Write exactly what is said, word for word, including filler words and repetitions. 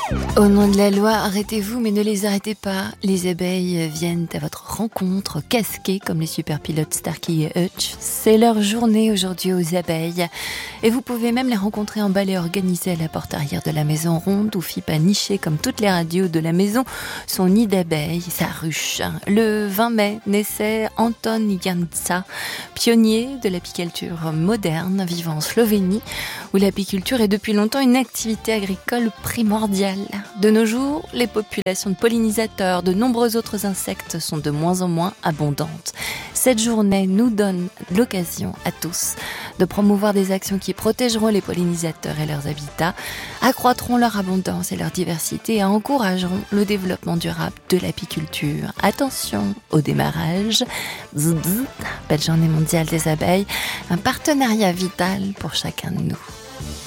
Au nom de la loi, arrêtez-vous, mais ne les arrêtez pas. Les abeilles viennent à votre rencontre, casquées comme les super pilotes Starkey et Hutch. C'est leur journée aujourd'hui aux abeilles. Et vous pouvez même les rencontrer en ballet organisé à la porte arrière de la maison ronde, où Fipa niché comme toutes les radios de la maison son nid d'abeilles, sa ruche. Le vingt mai naissait Anton Jansa, pionnier de l'apiculture moderne, vivant en Slovénie, où l'apiculture est depuis longtemps une activité agricole primordiale. De nos jours, les populations de pollinisateurs, de nombreux autres insectes sont de moins en moins abondantes. Cette journée nous donne l'occasion à tous de promouvoir des actions qui protégeront les pollinisateurs et leurs habitats, accroîtront leur abondance et leur diversité et encourageront le développement durable de l'apiculture. Attention au démarrage. Bzz, bzz, belle journée mondiale des abeilles, un partenariat vital pour chacun de nous.